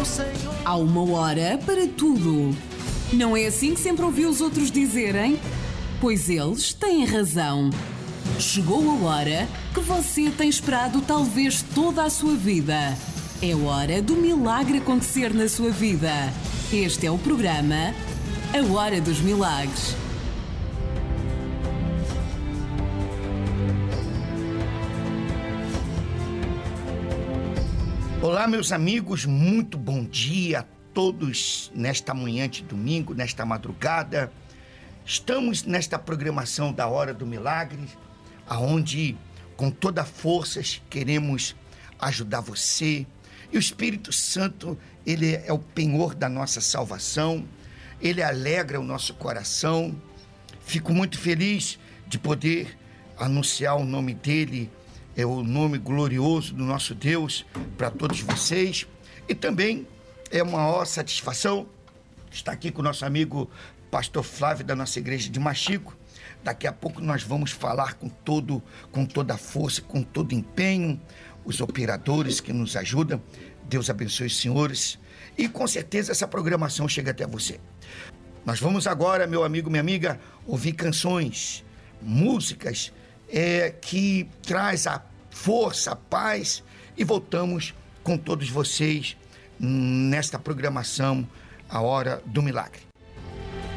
Há uma hora para tudo. Não é assim que sempre ouvi os outros dizerem? Pois eles têm razão. Chegou a hora que você tem esperado talvez toda a sua vida. É hora do milagre acontecer na sua vida. Este é o programa A Hora dos Milagres. Olá, meus amigos, muito bom dia a todos nesta manhã de domingo, nesta madrugada. Estamos nesta programação da Hora do Milagre, aonde com toda força queremos ajudar você. E o Espírito Santo, ele é o penhor da nossa salvação, ele alegra o nosso coração. Fico muito feliz de poder anunciar o nome dele, é o nome glorioso do nosso Deus para todos vocês. E também é uma maior satisfação estar aqui com o nosso amigo Pastor Flávio da nossa igreja de Machico. Daqui a pouco nós vamos falar com toda a força, com todo empenho, os operadores que nos ajudam. Deus abençoe os senhores e com certeza essa programação chega até você. Nós vamos agora, meu amigo, minha amiga, ouvir canções, músicas que traz a força, a paz, e voltamos com todos vocês nesta programação A Hora do Milagre.